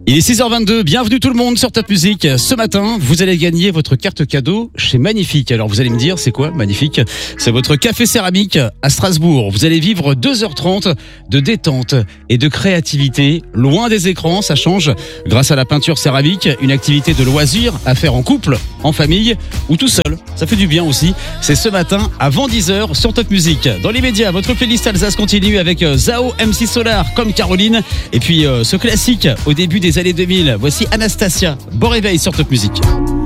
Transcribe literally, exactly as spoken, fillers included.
Il est six heures vingt-deux, bienvenue tout le monde sur Top Music. Ce matin, vous allez gagner votre carte cadeau chez Magnifique. Alors vous allez me dire, c'est quoi Magnifique? C'est votre café céramique à Strasbourg. Vous allez vivre deux heures trente de détente et de créativité. Loin des écrans, ça change. Grâce à la peinture céramique, une activité de loisir à faire en couple, en famille ou tout seul. Ça fait du bien aussi. C'est ce matin avant dix heures sur Top Music. Dans l'immédiat, votre playlist Alsace continue avec Zao, M C Solar comme Caroline. Et puis euh, ce classique au début des années deux mille. Voici Anastasia. Bon réveil sur Top Music.